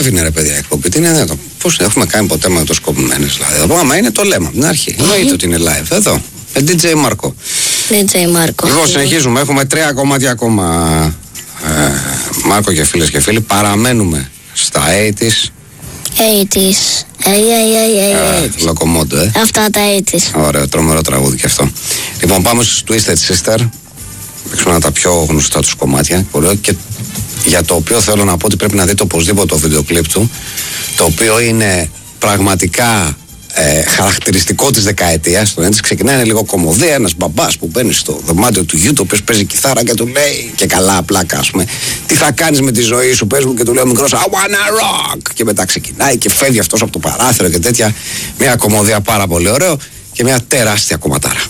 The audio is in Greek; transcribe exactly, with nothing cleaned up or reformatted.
live είναι ρε παιδιά εκπομπή. Τι είναι εδώ. Πώς έχουμε κάνει ποτέ με το σκοπημένες δηλαδή. Εδώ, άμα είναι το λέμε από την αρχή. Εννοείται ότι είναι live. Εδώ. Με ντι τζέι Μάρκο. ντι τζέι Μάρκο. Λοιπόν, συνεχίζουμε. Έχουμε τρία κομμάτια ακόμα. Ε, Μάρκο και φίλες και φίλοι. Παραμένουμε στα ογδόντα. ογδόντα. Λοκομόντο, ε. Αυτά τα ογδόντα. Ωραίο, τρομερό τραγούδι και αυτό. Λοιπόν, πάμε στους Twisted Sister. Παίξουμε ένα από τα πιο γνωστά τους κομμάτια. Και για το οποίο θέλω να πω ότι πρέπει να δείτε οπωσδήποτε το βίντεο κλιπ του. Το οποίο είναι πραγματικά ε, χαρακτηριστικό της δεκαετίας. Το έτσι ξεκινάει, είναι λίγο κομμωδία. Ένας μπαμπάς που μπαίνει στο δωμάτιο του γιου του, ο οποίος παίζει κιθάρα και του λέει και καλά πλάκα, ας πούμε, τι θα κάνεις με τη ζωή σου, πες μου, και του λέει ο μικρός I wanna rock. Και μετά ξεκινάει και φεύγει αυτός από το παράθυρο και τέτοια. Μια κομμωδία πάρα πολύ ωραίο και μια τεράστια κομματάρα.